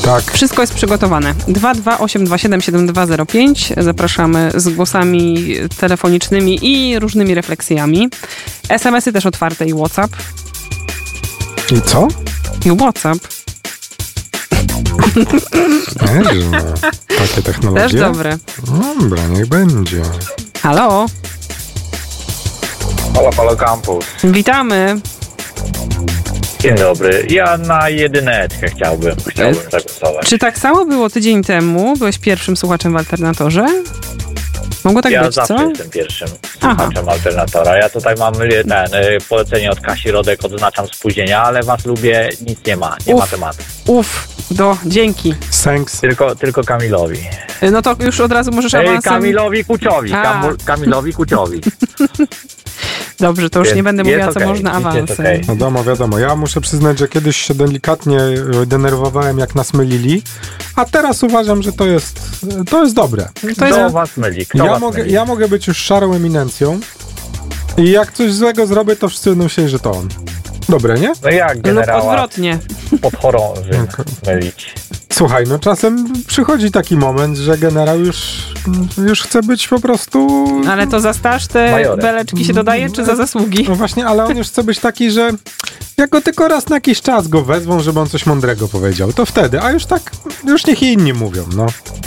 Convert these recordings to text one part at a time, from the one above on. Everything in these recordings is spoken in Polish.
Tak. Wszystko jest przygotowane. 228277205. Zapraszamy z głosami telefonicznymi i różnymi refleksjami. SMS-y też otwarte i WhatsApp. I co? I WhatsApp. Nieźle. Takie technologie. Też dobre. Dobra, niech będzie. Halo. Halo Campus. Witamy. Dzień dobry. Ja na jedyneczkę chciałbym zagłosować. Czy tak samo było tydzień temu? Byłeś pierwszym słuchaczem w Alternatorze? Mogło tak Ja być, zawsze co? jestem pierwszym słuchaczem Alternatora. Ja tutaj mam polecenie od Kasi Rodek, odznaczam spóźnienia, ale was lubię, nic nie ma tematu. Dzięki. Thanks. Tylko Kamilowi. No to już od razu możesz awansem... Kamilowi Kuciowi. Kamilowi Kuciowi. Dobrze, to już nie będę mówiła, co okay. można awansem. Okay. Wiadomo. Ja muszę przyznać, że kiedyś się delikatnie denerwowałem, jak nas mylili, a teraz uważam, że to jest dobre. Kto was myli? Ja mogę być już szarą eminencją i jak coś złego zrobię, to wszyscy będą myśleli, że to on. Dobre, nie? No jak generała lub odwrotnie. podchorążym mylić? Słuchaj, no czasem przychodzi taki moment, że generał już chce być po prostu... Ale to za staż te majorem. beleczki się dodaje, czy za zasługi? No właśnie, ale on już chce być taki, że jak go tylko raz na jakiś czas go wezwą, żeby on coś mądrego powiedział, to wtedy, a już niech i inni mówią, no.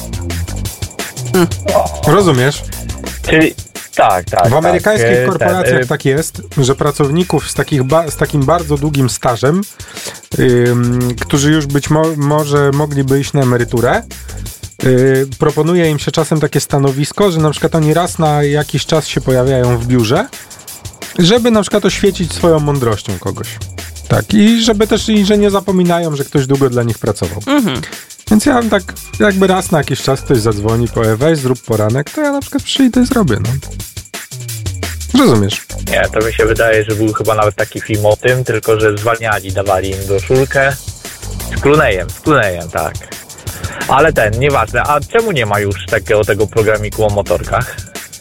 Rozumiesz? Czyli tak. W amerykańskich korporacjach tak jest, że pracowników z takim bardzo długim stażem, którzy już być może mogliby iść na emeryturę, proponuje im się czasem takie stanowisko, że na przykład oni raz na jakiś czas się pojawiają w biurze, żeby na przykład oświecić swoją mądrością kogoś. Tak, i żeby też, że nie zapominają, że ktoś długo dla nich pracował. Mhm. Więc ja tak jakby raz na jakiś czas ktoś zadzwoni, powie weź zrób poranek, to ja na przykład przyjdę i zrobię, no. Rozumiesz? Nie, to mi się wydaje, że był chyba nawet taki film o tym, tylko że zwalniali, dawali im broszurkę z Klunejem, tak. Ale nieważne, a czemu nie ma już tego programiku o motorkach?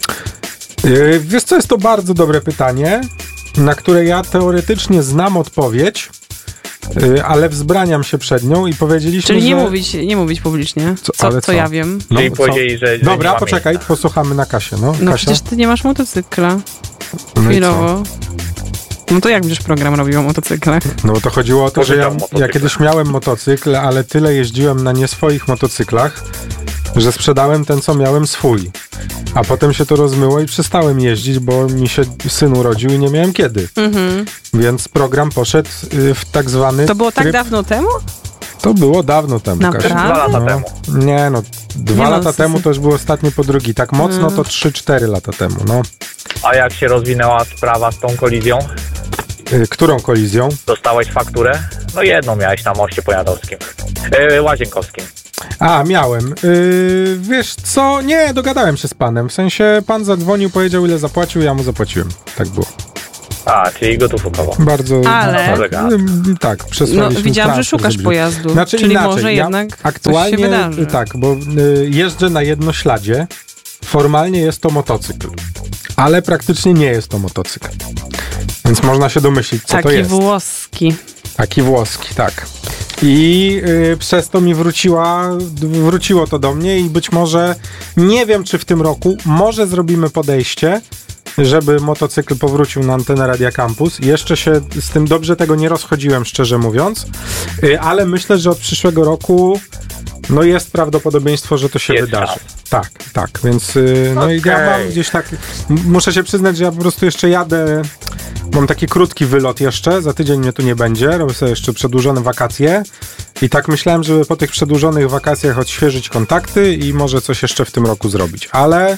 Wiesz co, jest to bardzo dobre pytanie, na które ja teoretycznie znam odpowiedź, ale wzbraniam się przed nią i powiedzieliśmy, czyli że... nie mówić publicznie, co ja wiem. No, czyli powiedzieli, że dobra, nie ma poczekaj, miejsca. Posłuchamy na Kasię, no. No Kasia? przecież ty nie masz motocykla. No chwilowo. No to jak będziesz program robił o motocyklach? No bo to chodziło o to, że ja kiedyś miałem motocykl, ale tyle jeździłem na nie swoich motocyklach, że sprzedałem ten, co miałem swój. A potem się to rozmyło i przestałem jeździć, bo mi się syn urodził i nie miałem kiedy. Mhm. Więc program poszedł w tak zwany To było tak dawno temu? To było dawno temu. Naprawdę? 2 lata temu. Nie, 2 lata temu to już było ostatnie podrógi. Tak mocno to 3-4 lata temu, no. A jak się rozwinęła sprawa z tą kolizją? Którą kolizją? Dostałeś fakturę? No jedną miałeś na moście pojadowskim. Łazienkowskim. A, miałem. Wiesz co? Nie, dogadałem się z panem. W sensie pan zadzwonił, powiedział ile zapłacił, ja mu zapłaciłem. Tak było. A, czyli gotowowo. Bardzo... Ale... tak, przesłaliśmy. No, widziałam, że szukasz pojazdu. Znaczy, czyli inaczej, może jednak aktualnie, coś się wydarzy. Tak, bo jeżdżę na jednośladzie. Formalnie jest to motocykl. Ale praktycznie nie jest to motocykl. Więc można się domyślić, co to jest. Taki włoski, tak. I przez to mi wróciło to do mnie i być może, nie wiem czy w tym roku, może zrobimy podejście, żeby motocykl powrócił na antenę Radia Campus. Jeszcze się z tym dobrze tego nie rozchodziłem, szczerze mówiąc, ale myślę, że od przyszłego roku jest prawdopodobieństwo, że to się wydarzy. Tak, więc i ja mam gdzieś tak, muszę się przyznać, że ja po prostu jeszcze jadę, mam taki krótki wylot jeszcze, za tydzień mnie tu nie będzie, robię sobie jeszcze przedłużone wakacje i tak myślałem, żeby po tych przedłużonych wakacjach odświeżyć kontakty i może coś jeszcze w tym roku zrobić, ale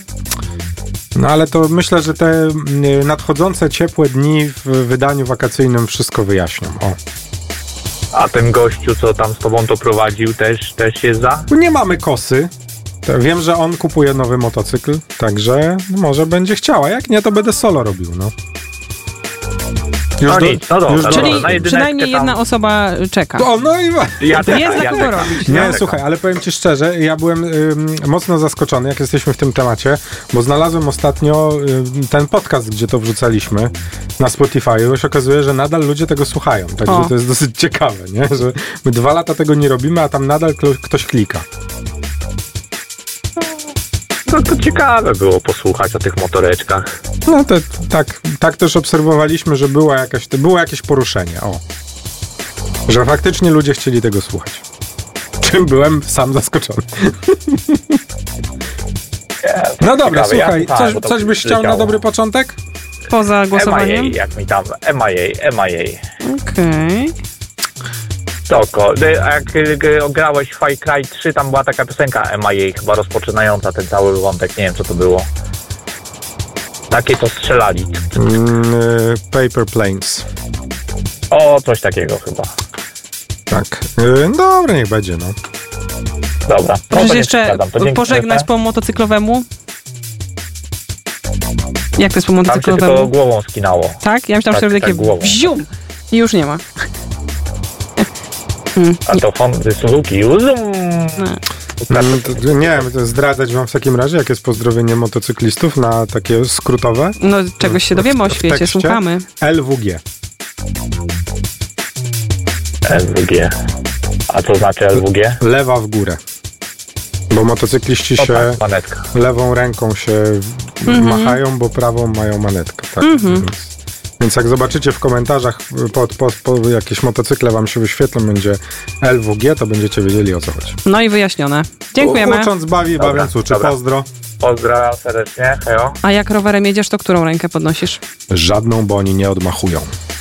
to myślę, że te nadchodzące ciepłe dni w wydaniu wakacyjnym wszystko wyjaśnią. O. A ten gościu, co tam z tobą to prowadził, też jest za? Nie mamy kosy. Wiem, że on kupuje nowy motocykl, także może będzie chciała. Jak nie, to będę solo robił, no. Czyli przynajmniej jedna osoba czeka. No i jest dla kogo robić. Nie, słuchaj, ale powiem ci szczerze, ja byłem mocno zaskoczony, jak jesteśmy w tym temacie, bo znalazłem ostatnio ten podcast, gdzie to wrzucaliśmy na Spotify. Już okazuje, że nadal ludzie tego słuchają. Także to jest dosyć ciekawe, nie? Że my 2 lata tego nie robimy, a tam nadal ktoś klika. No to ciekawe było posłuchać o tych motoreczkach. No to tak też obserwowaliśmy, że było jakieś poruszenie. Że faktycznie ludzie chcieli tego słuchać. Czym byłem sam zaskoczony. No dobra, słuchaj, coś byś chciał na dobry początek? Poza głosowaniem? MIA, jak mi tam, MIA. Okej. Toko, jak grałeś Far Cry 3, tam była taka piosenka MIA, chyba rozpoczynająca ten cały wątek, nie wiem co to było. Takie to strzelali. Paper Planes. O, coś takiego chyba. Tak. Dobra, niech będzie, no. Dobra. Możesz jeszcze pożegnać po motocyklowemu? Jak to jest po motocyklowemu? Tam się tylko głową skinało. Tak? Ja myślałam, że takie wzium i już nie ma. A to Hondy Suzuki. Nie wiem, zdradzać wam w takim razie, jakie jest pozdrowienie motocyklistów na takie skrótowe? No, czegoś się dowiemy o świecie, tekście. Słuchamy. LWG. LWG. A co znaczy LWG? Lewa w górę. Bo motocykliści się lewą ręką się machają, bo prawą mają manetkę. Tak? Więc jak zobaczycie w komentarzach po jakieś motocykle wam się wyświetlą, będzie LWG, to będziecie wiedzieli, o co chodzi. No i wyjaśnione. Dziękujemy. Ucząc bawi, bawiąc uczy. Pozdro. Pozdrawiam serdecznie. Hejo. A jak rowerem jedziesz, to którą rękę podnosisz? Żadną, bo oni nie odmachują.